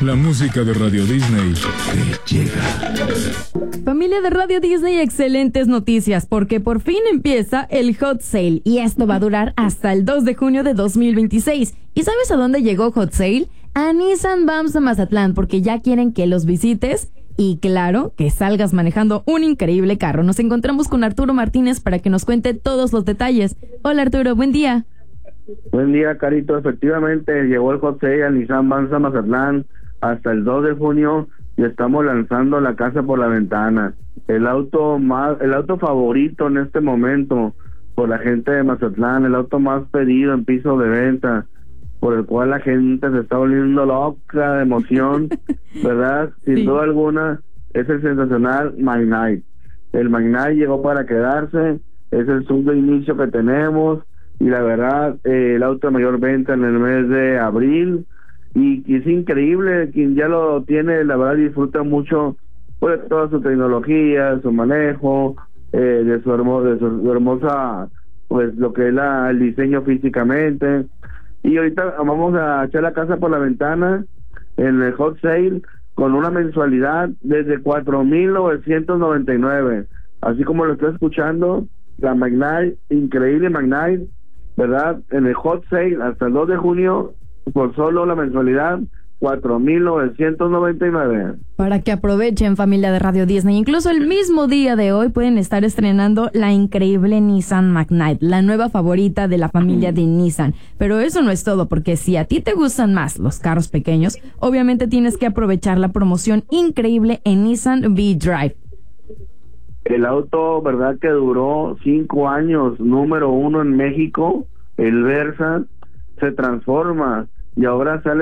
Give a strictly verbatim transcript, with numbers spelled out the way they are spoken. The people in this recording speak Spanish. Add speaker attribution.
Speaker 1: La música de Radio Disney te llega.
Speaker 2: Familia de Radio Disney, excelentes noticias, porque por fin empieza el Hot Sale y esto va a durar hasta el dos de junio de dos mil veintiséis. ¿Y sabes a dónde llegó Hot Sale? A Nissan Bams de Mazatlán, porque ya quieren que los visites y claro, que salgas manejando un increíble carro. Nos encontramos con Arturo Martínez para que nos cuente todos los detalles. Hola Arturo, buen día.
Speaker 3: Buen día, Carito. Efectivamente, llegó el Hot Sale a Nissan Bams de Mazatlán hasta el dos de junio y estamos lanzando la casa por la ventana. El auto más, el auto favorito en este momento por la gente de Mazatlán, el auto más pedido en piso de venta, por el cual la gente se está volviendo loca de emoción, ¿verdad? Sin sí. duda alguna, es el sensacional Magnite. El Magnite llegó para quedarse, es el sub de inicio que tenemos, y la verdad, eh, el auto de mayor venta en el mes de abril, y, y es increíble, quien ya lo tiene, la verdad disfruta mucho pues toda su tecnología, su manejo, eh, de su, hermo, de su, su hermosa, pues lo que es la, el diseño físicamente. Y ahorita vamos a echar la casa por la ventana en el Hot Sale con una mensualidad desde cuatro mil novecientos noventa y nueve, así como lo está escuchando, la Magnite, increíble Magnite, ¿verdad? En el Hot Sale hasta el dos de junio, por solo la mensualidad cuatro mil novecientos noventa y nueve.
Speaker 2: Para que aprovechen, familia de Radio Disney. Incluso el mismo día de hoy pueden estar estrenando la increíble Nissan Magnite, la nueva favorita de la familia de Nissan. Pero eso no es todo, porque si a ti te gustan más los carros pequeños, obviamente tienes que aprovechar la promoción increíble en Nissan V-Drive.
Speaker 3: El auto, ¿verdad?, que duró cinco años, número uno en México, el Versa, se transforma y ahora sale